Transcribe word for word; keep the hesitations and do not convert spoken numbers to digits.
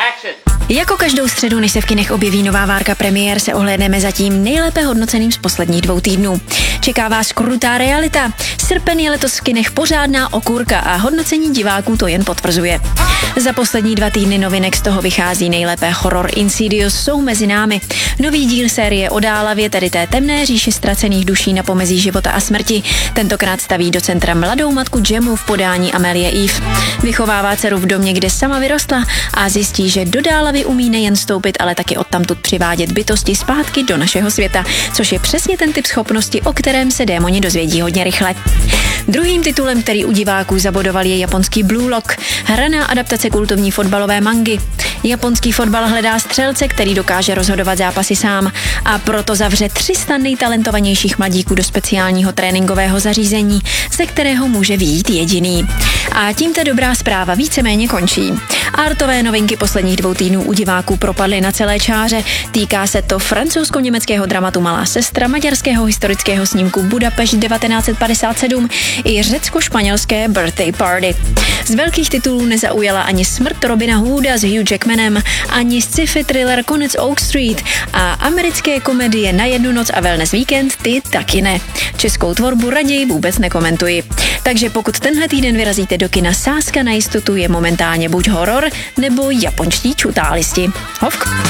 Jako každou středu, než se v kinech objeví nová várka premiér, se ohlédneme za tím nejlépe hodnoceným z posledních dvou týdnů. Čeká vás krutá realita. Srpen je letos v kinech pořádná okurka a hodnocení diváků to jen potvrzuje. Za poslední dva týdny novinek z toho vychází nejlépe horor Insidious jsou mezi námi. Nový díl série o Dálavě, tedy té temné říši ztracených duší na pomezí života a smrti, tentokrát staví do centra mladou matku Jemu v podání Amelie Eve. Vychovává dceru v domě, kde sama vyrostla a zjistí, že do Dálavy umí nejen stoupit, ale taky odtamtud přivádět bytosti zpátky do našeho světa, což je přesně ten typ schopnosti, o kterém se démoni dozvědí hodně rychle. Druhým titulem, který u diváků zabodoval, je japonský Blue Lock, hraná adaptace kultovní fotbalové mangy. Japonský fotbal hledá střelce, který dokáže rozhodovat zápasy sám, a proto zavře tři sta nejtalentovanějších mladíků do speciálního tréninkového zařízení, ze kterého může vyjít jediný. A tím ta dobrá zpráva víceméně končí. Artové novinky posledních dvou týdnů u diváků propadly na celé čáře. Týká se to francouzsko-německého dramatu Malá sestra, maďarského historického snímku Budapešť devatenáct set padesát sedm i řecko-španělské Birthday Party. Z velkých titulů nezaujala ani Smrt Robina Hooda s Hugh Jackmanem, ani sci-fi thriller Konec Oak Street a americké komedie Na jednu noc a Wellness Weekend ty taky ne. Českou tvorbu raději vůbec nekomentuji. Takže pokud tenhle týden vyrazíte do kina, sázka na jistotu je momentálně buď horor nebo japonští čutálisti. Hovk.